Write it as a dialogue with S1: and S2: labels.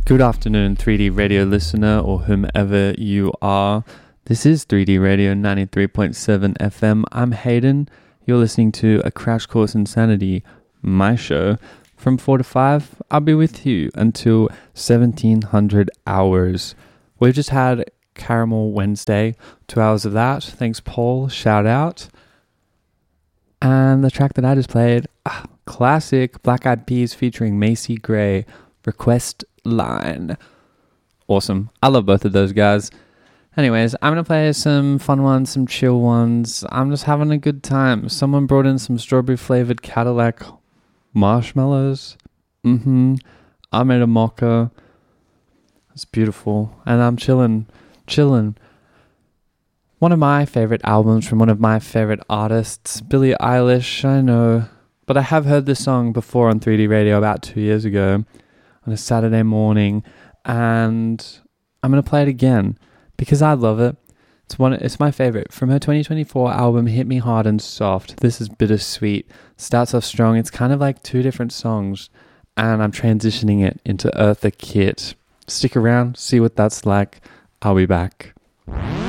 S1: Good afternoon, 3D radio listener or whomever you are. This is 3D Radio 93.7 FM. I'm Hayden. You're listening to A Crash Course in Sanity, my show. From 4 to 5, I'll be with you until 1700 hours. We've just had Caramel Wednesday, 2 hours of that. Thanks, Paul. Shout out. And the track that I just played, classic Black Eyed Peas featuring Macy Gray, Request Line. Awesome. I love both of those guys. Anyways, I'm going to play some fun ones, some chill ones. I'm just having a good time. Someone brought in some strawberry flavored Cadillac marshmallows. I made a mocha. It's beautiful. And I'm chilling. One of my favorite albums from one of my favorite artists, Billie Eilish, I know. But I have heard this song before on 3D Radio about 2 years ago on a Saturday morning. And I'm going to play it again because I love it. It's my favorite. From her 2024 album, Hit Me Hard and Soft. This is bittersweet. Starts off strong. It's kind of like two different songs. And I'm transitioning it into Eartha Kitt. Stick around, see what that's like. I'll be back.